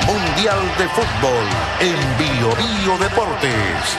Mundial de Fútbol en Bio Bio Deportes.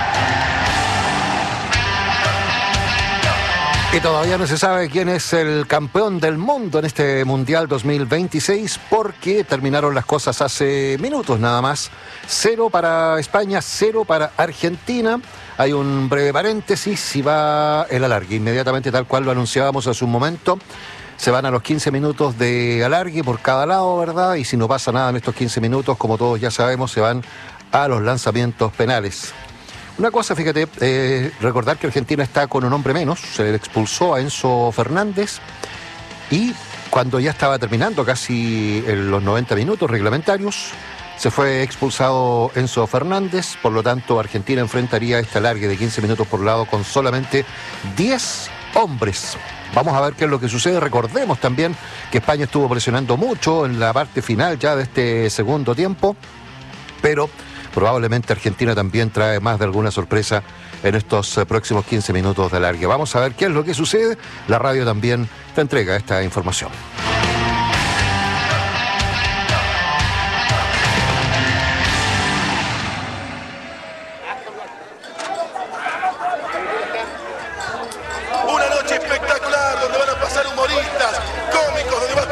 Y todavía no se sabe quién es el campeón del mundo en este Mundial 2026 porque terminaron las cosas hace minutos nada más. 0 para España, 0 para Argentina. Hay un breve paréntesis y va el alargue. Inmediatamente, tal cual lo anunciábamos hace un momento, se van a los 15 minutos de alargue por cada lado, ¿verdad? Y si no pasa nada en estos 15 minutos, como todos ya sabemos, se van a los lanzamientos penales. Una cosa, fíjate, recordar que Argentina está con un hombre menos, se le expulsó a Enzo Fernández y cuando ya estaba terminando casi los 90 minutos reglamentarios, se fue expulsado Enzo Fernández, por lo tanto Argentina enfrentaría este alargue de 15 minutos por lado con solamente 10 hombres. Vamos a ver qué es lo que sucede. Recordemos también que España estuvo presionando mucho en la parte final ya de este segundo tiempo, pero probablemente Argentina también trae más de alguna sorpresa en estos próximos 15 minutos de alargue. Vamos a ver qué es lo que sucede. La radio también te entrega esta información. Una noche espectacular donde van a pasar humoristas, cómicos, donde va